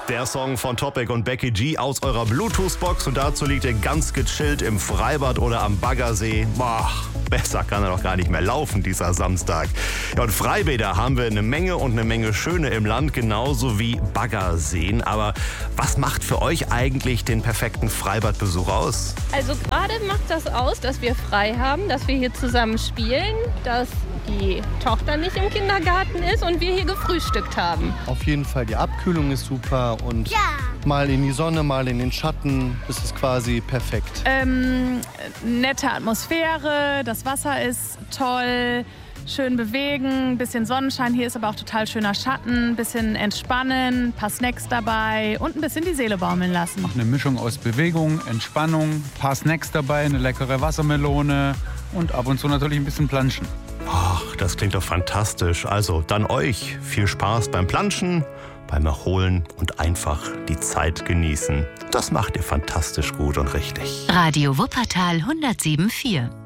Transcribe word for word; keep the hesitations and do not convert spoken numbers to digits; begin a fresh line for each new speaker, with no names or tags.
Der Song von Topic und Becky G aus eurer Bluetooth-Box und dazu liegt ihr ganz gechillt im Freibad oder am Baggersee. Boah, besser kann er doch gar nicht mehr laufen dieser Samstag. Ja, und Freibäder haben wir eine Menge und eine Menge schöne im Land, genauso wie Baggerseen. Aber was macht für euch eigentlich den perfekten Freibadbesuch aus?
Also gerade macht das aus, dass wir frei haben, dass wir hier zusammen spielen, dass die Tochter nicht im Kindergarten ist und wir hier gefrühstückt haben.
Auf jeden Fall, die Abkühlung ist super und
Ja.
mal in die Sonne, mal in den Schatten, das ist quasi perfekt.
Ähm, nette Atmosphäre, das Wasser ist toll, schön bewegen, bisschen Sonnenschein. Hier ist aber auch total schöner Schatten, bisschen entspannen, ein paar Snacks dabei und ein bisschen die Seele baumeln lassen.
Eine Mischung aus Bewegung, Entspannung, ein paar Snacks dabei, eine leckere Wassermelone und ab und zu natürlich ein bisschen Planschen.
Ach, das klingt doch fantastisch. Also dann euch viel Spaß beim Planschen, beim Erholen und einfach die Zeit genießen. Das macht ihr fantastisch gut und richtig.
Radio Wuppertal hundertsieben Komma vier.